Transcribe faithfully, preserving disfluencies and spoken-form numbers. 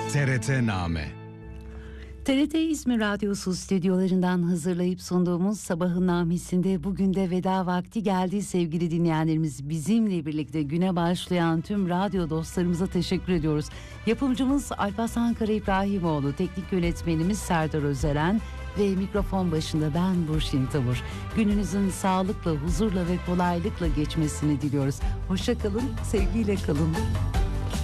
T R T-Name. T R T İzmir Radyosu stüdyolarından hazırlayıp sunduğumuz Sabahın Namesi'nde bugün de veda vakti geldi sevgili dinleyenlerimiz. Bizimle birlikte güne başlayan tüm radyo dostlarımıza teşekkür ediyoruz. Yapımcımız Alparslan Kara İbrahimoğlu, teknik yönetmenimiz Serdar Özeren ve mikrofon başında ben Burçin Tavur. Gününüzün sağlıkla, huzurla ve kolaylıkla geçmesini diliyoruz. Hoşça kalın, sevgiyle kalın.